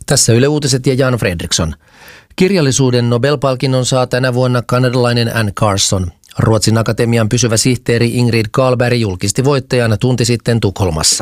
Tässä Yle Uutiset ja Jan Fredriksson. Kirjallisuuden Nobel-palkinnon saa tänä vuonna kanadalainen Anne Carson. Ruotsin akatemian pysyvä sihteeri Ingrid Carlberg julkisti voittajan tunti sitten Tukholmassa.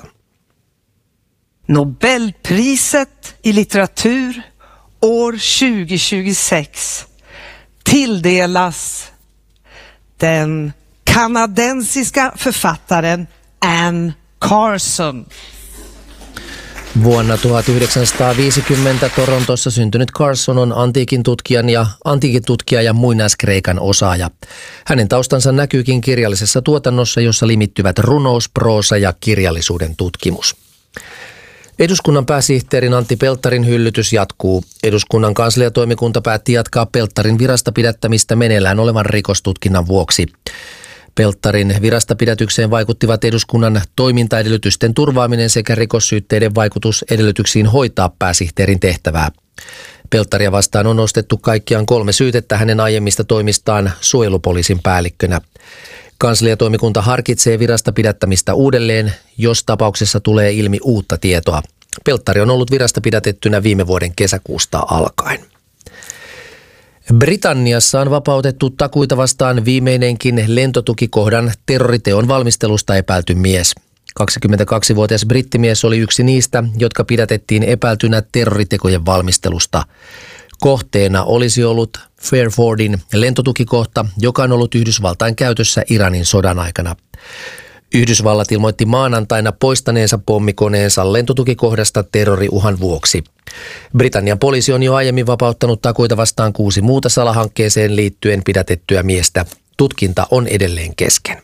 Nobelpriset i litteratur år 2026 tilldelas den kanadensiska författaren Anne Carson. Vuonna 1950 Torontossa syntynyt Carson on antiikin tutkija ja muinaiskreikan osaaja. Hänen taustansa näkyykin kirjallisessa tuotannossa, jossa limittyvät runous, proosa ja kirjallisuuden tutkimus. Eduskunnan pääsihteerin Antti Pelttarin hyllytys jatkuu. Eduskunnan kansliatoimikunta päätti jatkaa Pelttarin virasta pidättämistä meneillään olevan rikostutkinnan vuoksi. Pelttarin virastapidätykseen vaikuttivat eduskunnan toimintaedellytysten turvaaminen sekä rikossyytteiden vaikutus edellytyksiin hoitaa pääsihteerin tehtävää. Pelttaria vastaan on nostettu kaikkiaan 3 syytettä hänen aiemmista toimistaan suojelupoliisin päällikkönä. Kansliatoimikunta harkitsee virasta pidättämistä uudelleen, jos tapauksessa tulee ilmi uutta tietoa. Pelttari on ollut virasta pidätettynä viime vuoden kesäkuusta alkaen. Britanniassa on vapautettu takuita vastaan viimeinenkin lentotukikohdan terroriteon valmistelusta epäilty mies. 22-vuotias brittimies oli yksi niistä, jotka pidätettiin epäiltynä terroritekojen valmistelusta. Kohteena olisi ollut Fairfordin lentotukikohta, joka on ollut Yhdysvaltain käytössä Iranin sodan aikana. Yhdysvallat ilmoitti maanantaina poistaneensa pommikoneensa lentotukikohdasta terroriuhan vuoksi. Britannian poliisi on jo aiemmin vapauttanut takuita vastaan 6 muuta salahankkeeseen liittyen pidätettyä miestä. Tutkinta on edelleen kesken.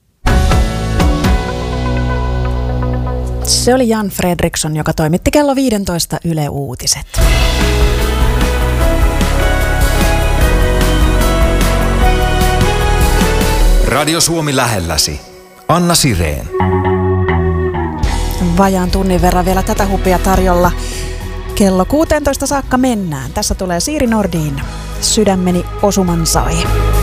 Se oli Jan Fredriksson, joka toimitti kello 15 Yle Uutiset. Radio Suomi lähelläsi. Anna Sireen. Vajaan tunnin verran vielä tätä hupia tarjolla. Kello 16 saakka mennään. Tässä tulee Siiri Nordin Sydämeni osuman sai.